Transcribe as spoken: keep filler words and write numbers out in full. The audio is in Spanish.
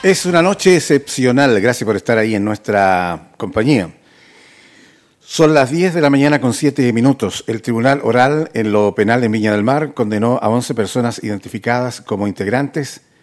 Es una noche excepcional, gracias por estar ahí en nuestra compañía. Son las diez de la mañana con siete minutos. El Tribunal Oral en lo Penal en Viña del Mar condenó a once personas identificadas como integrantes